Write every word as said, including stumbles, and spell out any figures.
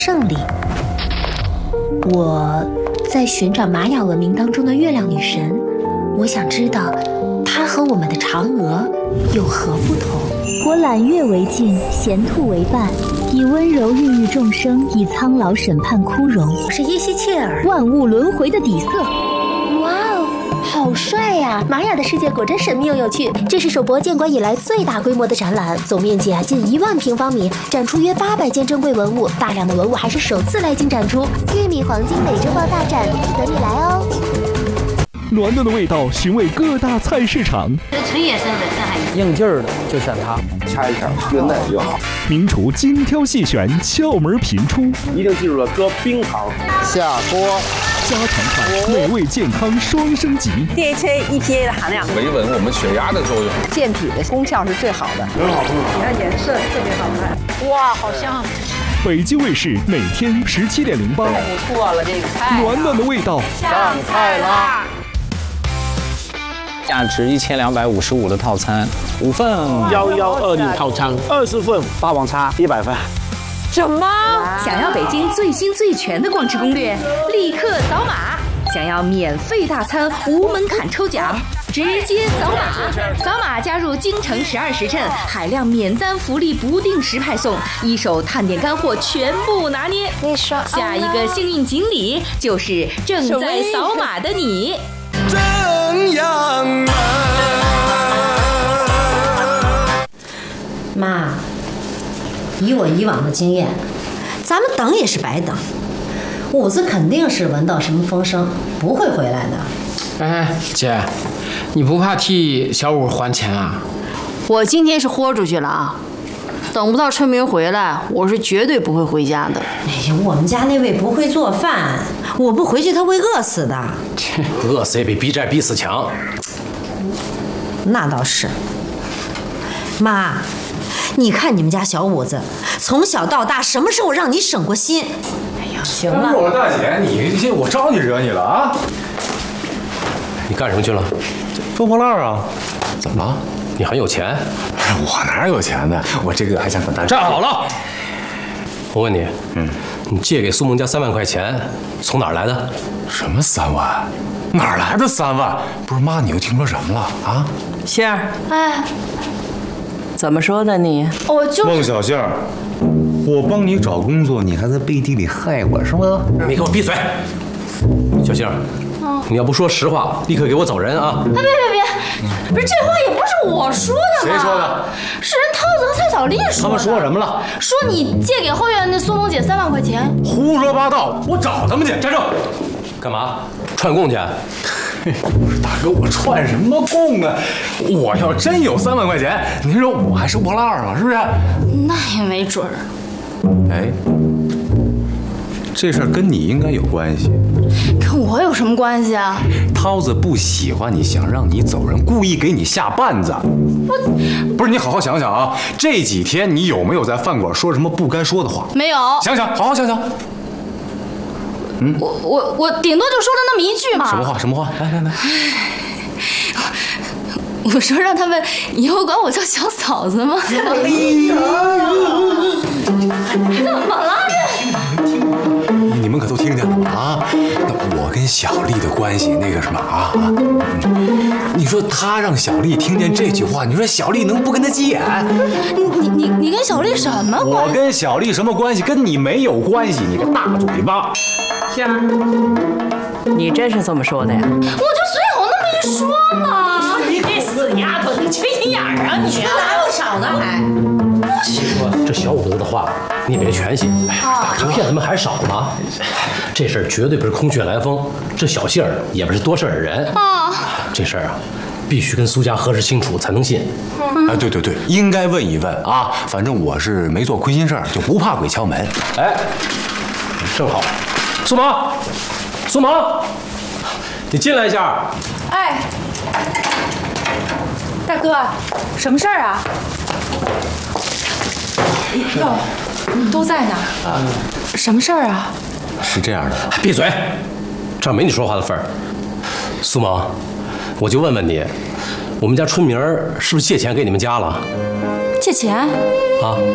胜利。我在寻找玛雅文明当中的月亮女神，我想知道她和我们的嫦娥有何不同。 我揽月为镜，衔兔为伴，以温柔孕育众生，以苍老审判枯荣。 我是耶西切尔， 万物轮回的底色。 哇哦，好帅呀！玛雅的世界果真神秘又有趣。这是首博建馆以来最大规模的展览，总面积啊近一万平方米，展出约八百件珍贵文物，大量的文物还是首次来京展出。玉米黄金美洲豹大展，等你来哦！ 暖暖的味道，寻味各大菜市场。 纯野生的上海应劲儿的就选它， 掐一下，越嫩越好。 名厨精挑细选，窍门频出。 一定记住了，搁冰糖，下锅。 家常菜，美味健康双升级。 D H A E P A 的含量维稳我们血压的作用， 健脾的功效是最好的， 很好吃。 你看颜色特别好看，哇，好香！ 北京卫视每天十七点零八， 太不错了，这个菜暖暖的味道， 上菜啦！ 价值一千两百五十五的套餐，五份幺幺二零套餐，二十份霸王餐一百份。 什么？想要北京最新最全的逛吃攻略，立刻扫码！想要免费大餐无门槛抽奖，直接扫码！扫码加入京城十二时辰，海量免单福利不定时派送，一手探店干货全部拿捏。 你说， 下一个幸运锦鲤就是正在扫码的你。 正阳啊！ 妈，以我以往的经验，咱们等也是白等。五子肯定是闻到什么风声，不会回来的。 哎，姐，你不怕替小五还钱啊？ 我今天是豁出去了啊！等不到春明回来，我是绝对不会回家的。 哎呀，我们家那位不会做饭，我不回去他会饿死的。 饿死也比逼债逼死强。 那倒是。妈，你看你们家小五子，从小到大什么时候让你省过心？哎呀，行了。 我大姐，你我招你惹你了啊？ 你干什么去了？ 收破烂啊？ 怎么了？你很有钱？ 我哪有钱呢？我这个还想很单纯。 站好了！我问你，嗯，你借给苏萌家三万块钱，从哪儿来的？ 什么三万？哪儿来的三万？不是妈，你又听说什么了啊？ 杏儿， 哎， 怎么说的你？ 我就孟小杏儿，我帮你找工作，你还在背地里害我是吗？ 你给我闭嘴！小杏儿，嗯，你要不说实话，立刻给我走人啊！ 哎，别别别，不是这话也不是我说的嘛？ 谁说的？ 是人涛子和蔡小丽说的。 他们说什么了？ 说你借给后院那苏萌姐三万块钱。 胡说八道！我找他们去。 站住！干嘛？串供去？ 大哥，我串什么供啊？我要真有三万块钱，您说我还收破烂吗？是不是？ 那也没准儿。 哎，这事儿跟你应该有关系。 跟我有什么关系啊？ 涛子不喜欢你，想让你走人，故意给你下绊子。我不是，你好好想想啊，这几天你有没有在饭馆说什么不该说的话？ 没有。 想想，好好想想。 嗯，我我我顶多就说了那么一句嘛。 什么话？什么话？来来来。 我说让他们以后管我叫小嫂子吗？哎呀，怎么了这？ 你们可都听见了吗？啊，那我跟小丽的关系那个什么啊？你说他让小丽听见这句话，你说小丽能不跟他急眼？ 你你你你跟小丽什么关系？ 我跟小丽什么关系？跟你没有关系，你个大嘴巴！ 杏儿，你真是这么说的呀？ 我就随口那么一说嘛。 你这死丫头，你缺心眼儿啊你！ 哪有少呢还？ 这小五子的话你也别全信，哎呀，这骗子们还少吗？这事儿绝对不是空穴来风，这小杏儿也不是多事儿的人啊。这事儿啊，必须跟苏家核实清楚才能信。 哎，对对对，应该问一问啊。反正我是没做亏心事儿，就不怕鬼敲门。 哎，正好，苏萌，苏萌，你进来一下。 哎，大哥，什么事儿啊？哟，都在呢。啊，什么事儿啊？ 是这样的， 闭嘴，这儿没你说话的份儿。苏萌，我就问问你，我们家春明儿是不是借钱给你们家了？ 借钱？ 啊。